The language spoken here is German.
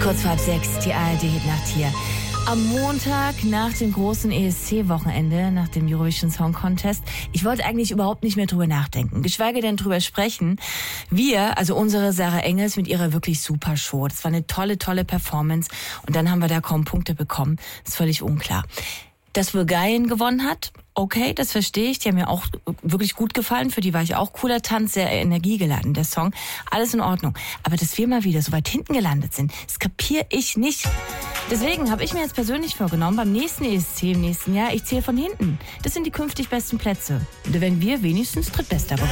Kurz vor halb 6, die ARD-Nacht hier. Am Montag nach dem großen ESC-Wochenende, nach dem Eurovision Song Contest. Ich wollte eigentlich überhaupt nicht mehr drüber nachdenken, geschweige denn drüber sprechen. Wir, also unsere Sarah Engels mit ihrer wirklich super Show. Das war eine tolle, tolle Performance. Und dann haben wir da kaum Punkte bekommen. Ist völlig unklar. Dass Bulgarien gewonnen hat, okay, das verstehe ich. Die haben mir auch wirklich gut gefallen. Für die war ich auch cooler Tanz, sehr energiegeladen, der Song. Alles in Ordnung. Aber dass wir mal wieder so weit hinten gelandet sind, das kapiere ich nicht. Deswegen habe ich mir jetzt persönlich vorgenommen, beim nächsten ESC im nächsten Jahr, ich zähle von hinten. Das sind die künftig besten Plätze. Und da werden wir wenigstens Drittbester bekommen.